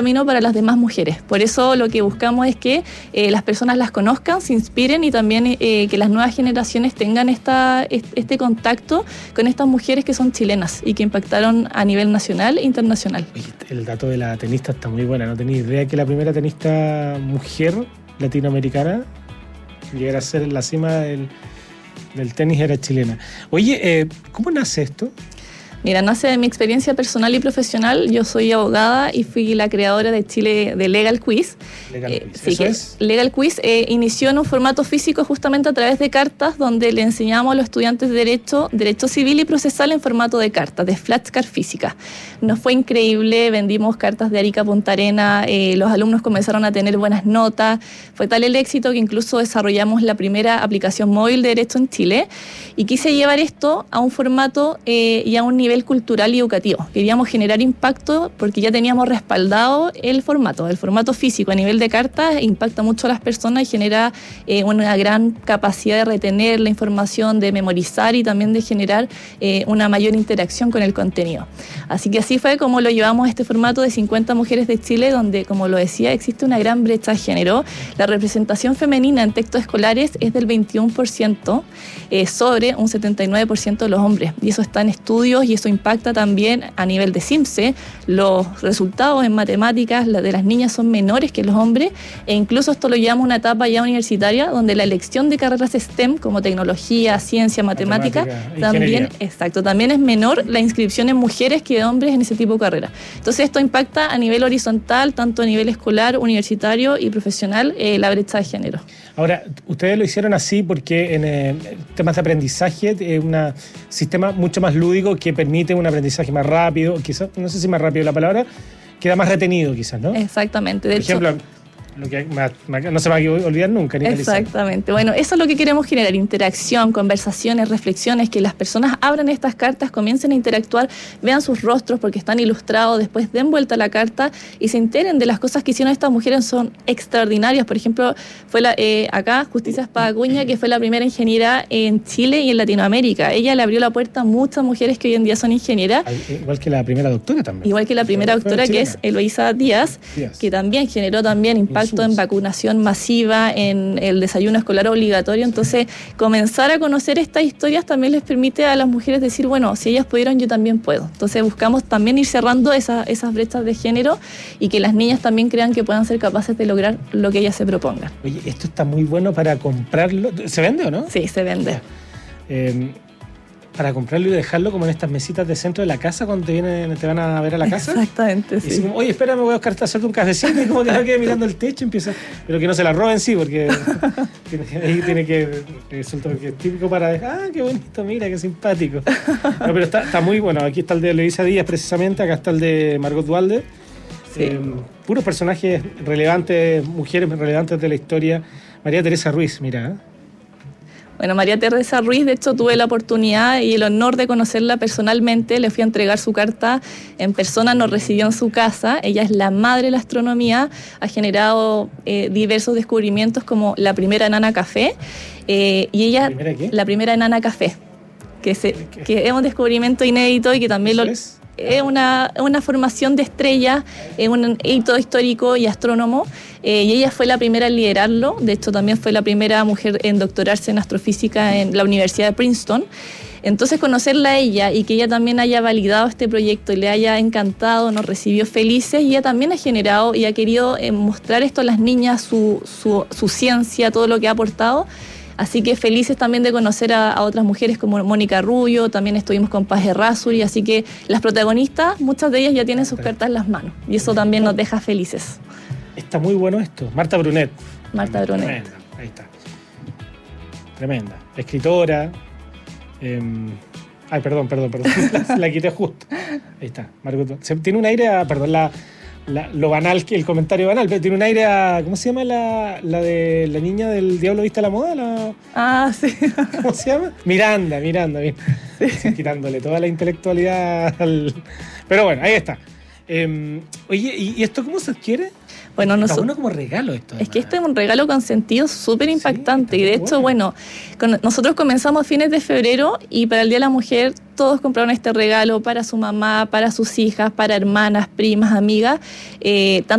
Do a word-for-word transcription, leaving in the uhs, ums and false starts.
camino para las demás mujeres. Por eso lo que buscamos es que eh, las personas las conozcan, se inspiren y también eh, que las nuevas generaciones tengan esta, este contacto con estas mujeres que son chilenas y que impactaron a nivel nacional e internacional. El dato de la tenista está muy buena. No tenía idea que la primera tenista mujer latinoamericana llegara a ser en la cima del, del tenis era chilena. Oye, eh, ¿cómo nace esto? Mira, nace de mi experiencia personal y profesional. Yo soy abogada y fui la creadora de Chile de Legal Quiz. Legal eh, Quiz. Sí, ¿Eso es? Legal Quiz eh, inició en un formato físico justamente a través de cartas, donde le enseñamos a los estudiantes de Derecho, Derecho Civil y Procesal en formato de cartas, de flashcard física. Nos fue increíble, vendimos cartas de Arica a Punta Arena, eh, los alumnos comenzaron a tener buenas notas. Fue tal el éxito que incluso desarrollamos la primera aplicación móvil de Derecho en Chile y quise llevar esto a un formato eh, y a un nivel cultural y educativo. Queríamos generar impacto porque ya teníamos respaldado el formato. El formato físico a nivel de cartas impacta mucho a las personas y genera eh, una gran capacidad de retener la información, de memorizar y también de generar eh, una mayor interacción con el contenido. Así que así fue como lo llevamos a este formato de cincuenta mujeres de Chile, donde, como lo decía, existe una gran brecha de género. La representación femenina en textos escolares es del veintiuno por ciento eh, sobre un setenta y nueve por ciento de los hombres. Y eso está en estudios y eso impacta también a nivel de CIMSE. Los resultados en matemáticas de las niñas son menores que los hombres e incluso esto lo llevamos a una etapa ya universitaria donde la elección de carreras STEM como tecnología, ciencia, matemática, Matemática, también, ingeniería. exacto, también es menor la inscripción en mujeres que de hombres en ese tipo de carreras. Entonces esto impacta a nivel horizontal, tanto a nivel escolar, universitario y profesional, eh, la brecha de género. Ahora, ustedes lo hicieron así porque en eh, temas de aprendizaje es un sistema mucho más lúdico que permite un aprendizaje más rápido, quizás, no sé si más rápido la palabra, queda más retenido quizás, ¿no? Exactamente. De Por hecho, ejemplo, lo que me, me, no se me va a olvidar nunca. Ni exactamente. Bueno, eso es lo que queremos generar, interacción, conversaciones, reflexiones, que las personas abran estas cartas, comiencen a interactuar, vean sus rostros porque están ilustrados, después den vuelta a la carta y se enteren de las cosas que hicieron estas mujeres, son extraordinarias. Por ejemplo, fue la, eh, acá Justicia Espadacuña, que fue la primera ingeniera en Chile y en Latinoamérica. Ella le abrió la puerta a muchas mujeres que hoy en día son ingenieras. Igual que la primera doctora también. Igual que la primera doctora, que es Eloísa Díaz, Díaz, que también generó también impacto en vacunación masiva, en el desayuno escolar obligatorio. Entonces, comenzar a conocer estas historias también les permite a las mujeres decir, bueno, si ellas pudieron, yo también puedo. Entonces, buscamos también ir cerrando esa, esas brechas de género y que las niñas también crean que puedan ser capaces de lograr lo que ellas se propongan. Oye, esto está muy bueno para comprarlo. ¿Se vende o no? Sí, se vende. Eh, para comprarlo y dejarlo como en estas mesitas de centro de la casa cuando te, vienen, te van a ver a la casa. Exactamente, y sí. así como, oye, espera, me voy a buscar hacerte un cafecito y como que no quede mirando el techo empieza, pero que no se la roben, sí, porque ahí tiene que resulta que es típico para dejar, ah, qué bonito, mira, qué simpático. No, pero está, está muy bueno. Aquí está el de Eloísa Díaz precisamente, acá está el de Margot Duhalde. Sí. Eh, puros personajes relevantes, mujeres relevantes de la historia. María Teresa Ruiz, mira, ¿eh? Bueno, María Teresa Ruiz, de hecho, tuve la oportunidad y el honor de conocerla personalmente. Le fui a entregar su carta en persona, nos recibió en su casa. Ella es la madre de la astronomía, ha generado eh, diversos descubrimientos como la primera enana café. Eh, y ella, ¿La primera qué? La primera enana café, que, se, que es un descubrimiento inédito y que también lo... es? Es una, una formación de estrellas, es un hito histórico y astrónomo, eh, y ella fue la primera en liderarlo. De hecho, también fue la primera mujer en doctorarse en astrofísica en la Universidad de Princeton. Entonces, conocerla a ella y que ella también haya validado este proyecto y le haya encantado, nos recibió felices, y ella también ha generado y ha querido eh, mostrar esto a las niñas, su, su, su ciencia, todo lo que ha aportado. Así que felices también de conocer a, a otras mujeres como Mónica Rubio, también estuvimos con Paz Errázuri, así que las protagonistas, muchas de ellas ya tienen sus cartas en las manos y eso también nos deja felices. Está muy bueno esto. Marta Brunet. Marta Brunet. Tremenda, ahí está. Tremenda. Escritora. Eh, ay, perdón, perdón, perdón. la, la quité justo. Ahí está. Margot. Se, tiene un aire a, perdón, la... La, lo banal, el comentario banal, pero tiene un aire a, ¿cómo se llama la, la de la niña del Diablo Viste a la Moda? La, ah, sí. ¿Cómo se llama? Miranda, Miranda, Miranda. Sí. Quitándole toda la intelectualidad al... Pero bueno, ahí está. Eh, oye, ¿y, ¿y esto cómo se adquiere? Bueno, está nosotros, bueno como regalo esto. Es que este es un regalo con sentido súper impactante. Sí, y de hecho, bueno, bueno con, nosotros comenzamos a fines de febrero y para el Día de la Mujer todos compraron este regalo para su mamá, para sus hijas, para hermanas, primas, amigas. Eh,